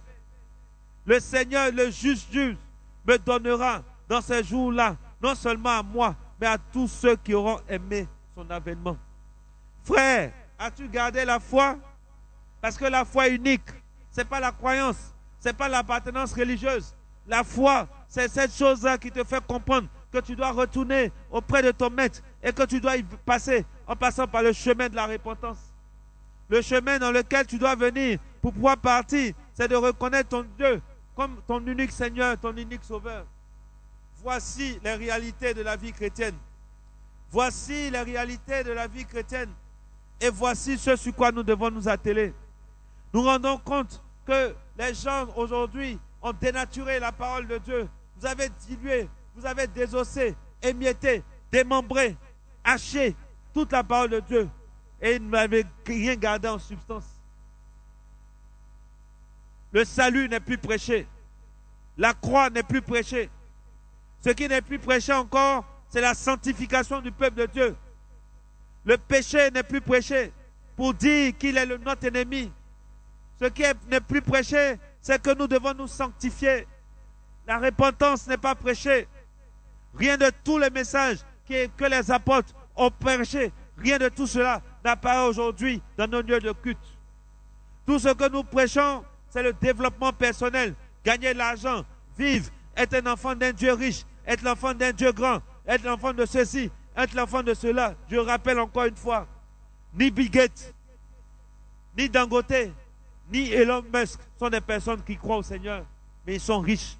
Le Seigneur, le juste juge, me donnera dans ces jours-là, non seulement à moi, mais à tous ceux qui auront aimé son avènement. Frère, as-tu gardé la foi? Parce que la foi est unique. Ce n'est pas la croyance, ce n'est pas l'appartenance religieuse. La foi, c'est cette chose-là qui te fait comprendre que tu dois retourner auprès de ton maître et que tu dois y passer en passant par le chemin de la repentance. Le chemin dans lequel tu dois venir pour pouvoir partir, c'est de reconnaître ton Dieu comme ton unique Seigneur, ton unique Sauveur. Voici les réalités de la vie chrétienne. Voici les réalités de la vie chrétienne. Et voici ce sur quoi nous devons nous atteler. Nous rendons compte que les gens aujourd'hui ont dénaturé la parole de Dieu. Vous avez dilué, vous avez désossé, émietté, démembré, haché toute la parole de Dieu. Et vous n'avez rien gardé en substance. Le salut n'est plus prêché. La croix n'est plus prêchée. Ce qui n'est plus prêché encore, c'est la sanctification du peuple de Dieu. Le péché n'est plus prêché pour dire qu'il est notre ennemi. Ce qui n'est plus prêché, c'est que nous devons nous sanctifier. La repentance n'est pas prêchée. Rien de tous les messages que les apôtres ont prêchés, rien de tout cela n'apparaît aujourd'hui dans nos lieux de culte. Tout ce que nous prêchons, c'est le développement personnel, gagner de l'argent, vivre, être un enfant d'un Dieu riche, être l'enfant d'un Dieu grand, être l'enfant de ceci, être l'enfant de cela. Je rappelle encore une fois, ni Bill Gates, ni Dangote, ni Elon Musk sont des personnes qui croient au Seigneur, mais ils sont riches.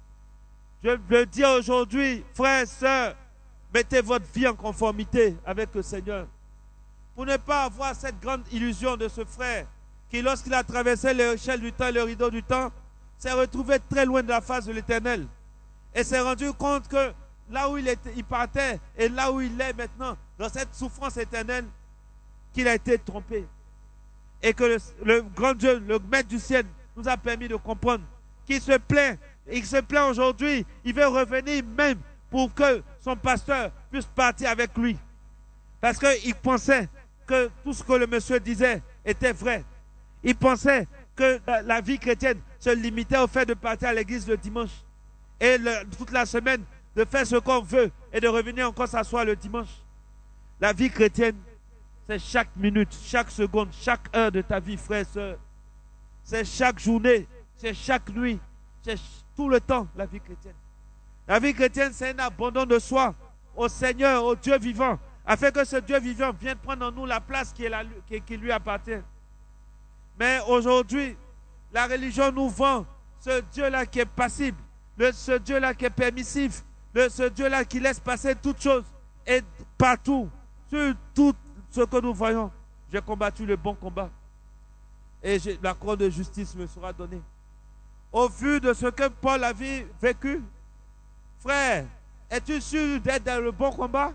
Je le dis aujourd'hui, frères et sœurs, mettez votre vie en conformité avec le Seigneur. Pour ne pas avoir cette grande illusion de ce frère qui, lorsqu'il a traversé l'échelle du temps et le rideau du temps, s'est retrouvé très loin de la face de l'Éternel. Et s'est rendu compte que là où il partait et là où il est maintenant, dans cette souffrance éternelle, qu'il a été trompé. Et que le grand Dieu, le Maître du ciel, nous a permis de comprendre qu'il se plaint. Il se plaint aujourd'hui. Il veut revenir même pour que son pasteur puisse partir avec lui. Parce qu'il pensait que tout ce que le monsieur disait était vrai. Il pensait que la vie chrétienne se limitait au fait de partir à l'église le dimanche. Et toute la semaine, de faire ce qu'on veut et de revenir encore s'asseoir le dimanche. La vie chrétienne, c'est chaque minute, chaque seconde, chaque heure de ta vie, frère et soeur. C'est chaque journée, c'est chaque nuit, c'est tout le temps, la vie chrétienne. La vie chrétienne, c'est un abandon de soi au Seigneur, au Dieu vivant, afin que ce Dieu vivant vienne prendre en nous la place qui lui appartient. Mais aujourd'hui, la religion nous vend ce Dieu-là qui est passible, ce Dieu-là qui est permissif, ce Dieu-là qui laisse passer toutes choses et partout, sur tout ce que nous voyons. J'ai combattu le bon combat et la couronne de justice me sera donnée. Au vu de ce que Paul avait vécu, frère, es-tu sûr d'être dans le bon combat?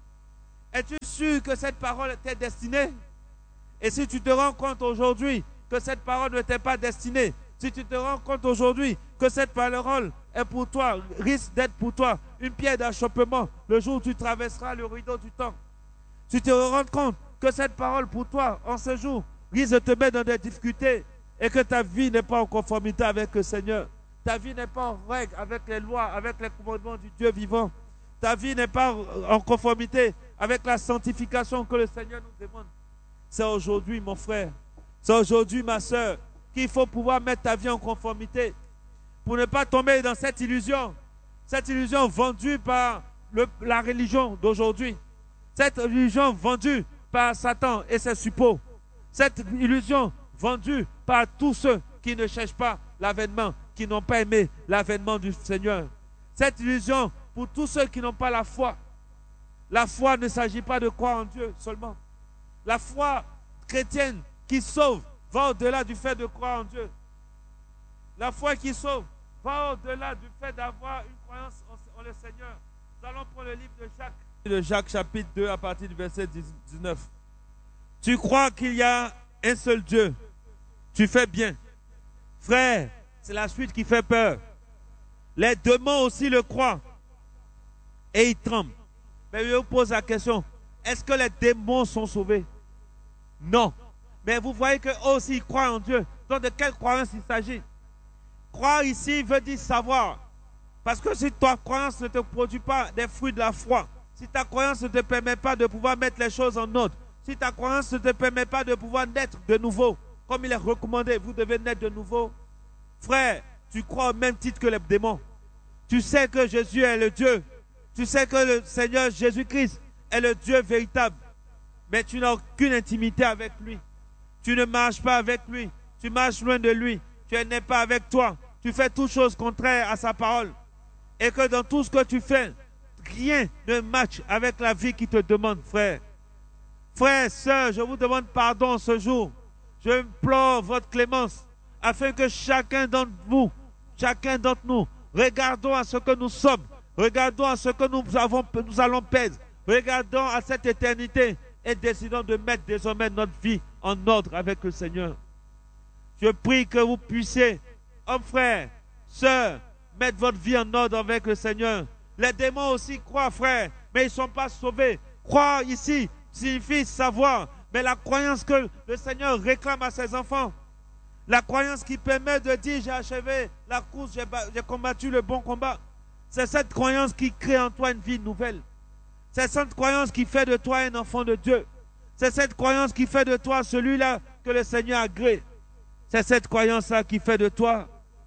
Es-tu sûr que cette parole t'est destinée? Et si tu te rends compte aujourd'hui que cette parole ne t'est pas destinée, si tu te rends compte aujourd'hui que cette parole est pour toi, risque d'être pour toi une pierre d'achoppement le jour où tu traverseras le rideau du temps. Si tu te rends compte que cette parole pour toi, en ce jour, risque de te mettre dans des difficultés et que ta vie n'est pas en conformité avec le Seigneur. Ta vie n'est pas en règle avec les lois, avec les commandements du Dieu vivant. Ta vie n'est pas en conformité avec la sanctification que le Seigneur nous demande. C'est aujourd'hui, mon frère, c'est aujourd'hui, ma soeur, qu'il faut pouvoir mettre ta vie en conformité pour ne pas tomber dans cette illusion vendue par la religion d'aujourd'hui, cette illusion vendue par Satan et ses suppôts, cette illusion vendue par tous ceux qui ne cherchent pas l'avènement, qui n'ont pas aimé l'avènement du Seigneur. Cette illusion pour tous ceux qui n'ont pas la foi. La foi ne s'agit pas de croire en Dieu seulement. La foi chrétienne qui sauve va au-delà du fait de croire en Dieu. La foi qui sauve va au-delà du fait d'avoir une croyance en le Seigneur. Nous allons prendre le livre de Jacques. De Jacques chapitre 2 à partir du verset 19. Tu crois qu'il y a un seul Dieu. Tu fais bien. Frère, c'est la suite qui fait peur. Les démons aussi le croient. Et ils tremblent. Mais je vous pose la question. Est-ce que les démons sont sauvés? Non. Mais vous voyez qu'eux aussi ils croient en Dieu. Donc de quelle croyance il s'agit? Croire ici veut dire savoir. Parce que si ta croyance ne te produit pas des fruits de la foi, si ta croyance ne te permet pas de pouvoir mettre les choses en ordre, si ta croyance ne te permet pas de pouvoir naître de nouveau, comme il est recommandé, vous devez naître de nouveau. Frère, tu crois au même titre que les démons. Tu sais que Jésus est le Dieu. Tu sais que le Seigneur Jésus-Christ est le Dieu véritable. Mais tu n'as aucune intimité avec lui. Tu ne marches pas avec lui. Tu marches loin de lui. Tu n'es pas avec toi. Tu fais toutes choses contraires à sa parole. Et que dans tout ce que tu fais, rien ne matche avec la vie qui te demande, frère. Frère, sœur, je vous demande pardon ce jour. Je implore votre clémence afin que chacun d'entre vous, chacun d'entre nous, regardons à ce que nous sommes, regardons à ce que nous allons perdre, regardons à cette éternité et décidons de mettre désormais notre vie en ordre avec le Seigneur. Je prie que vous puissiez, hommes, frères, sœurs, mettre votre vie en ordre avec le Seigneur. Les démons aussi croient, frère, mais ils ne sont pas sauvés. Croire ici signifie savoir, mais la croyance que le Seigneur réclame à ses enfants, la croyance qui permet de dire j'ai achevé la course, j'ai combattu le bon combat, c'est cette croyance qui crée en toi une vie nouvelle. C'est cette croyance qui fait de toi un enfant de Dieu. C'est cette croyance qui fait de toi celui-là que le Seigneur agrée. C'est cette croyance-là qui fait de toi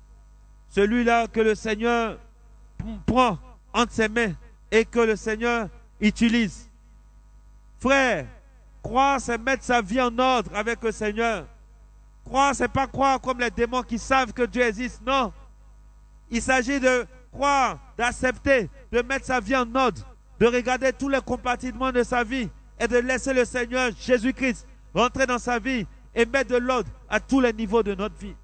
celui-là que le Seigneur prend entre ses mains et que le Seigneur utilise. Frère, croire, c'est mettre sa vie en ordre avec le Seigneur. Croire, c'est pas croire comme les démons qui savent que Dieu existe. Non. Il s'agit de croire, d'accepter, de mettre sa vie en ordre, de regarder tous les compartiments de sa vie et de laisser le Seigneur Jésus-Christ rentrer dans sa vie et mettre de l'ordre à tous les niveaux de notre vie.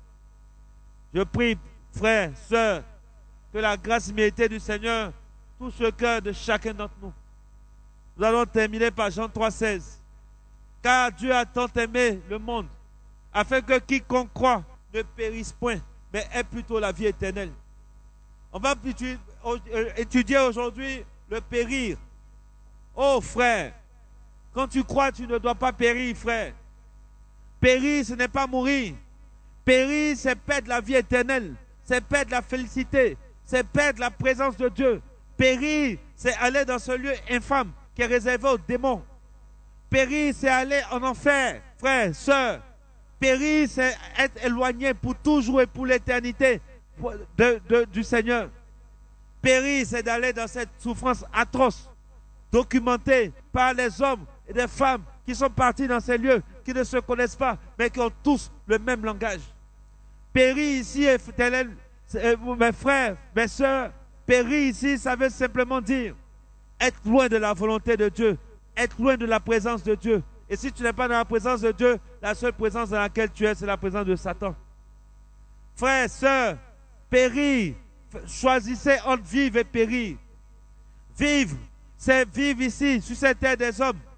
Je prie, frères, sœurs, que la grâce imméritée du Seigneur touche le cœur de chacun d'entre nous. Nous allons terminer par Jean 3,16. Car Dieu a tant aimé le monde, afin que quiconque croit ne périsse point, mais ait plutôt la vie éternelle. On va étudier aujourd'hui le périr. Oh frère, quand tu crois, tu ne dois pas périr, frère. Périr, ce n'est pas mourir. Périr, c'est perdre la vie éternelle. C'est perdre la félicité. C'est perdre la présence de Dieu. Périr, c'est aller dans ce lieu infâme qui est réservé aux démons. Périr, c'est aller en enfer, frère, sœur. Périr, c'est être éloigné pour toujours et pour l'éternité du Seigneur. Périr, c'est d'aller dans cette souffrance atroce, documentée par les hommes et les femmes qui sont partis dans ces lieux, qui ne se connaissent pas, mais qui ont tous le même langage. Périr ici, mes frères, mes sœurs, périr ici, ça veut simplement dire être loin de la volonté de Dieu, être loin de la présence de Dieu. Et si tu n'es pas dans la présence de Dieu, la seule présence dans laquelle tu es, c'est la présence de Satan. Frères, sœurs, périr, choisissez entre vivre et périr. Vivre, c'est vivre ici, sur cette terre des hommes,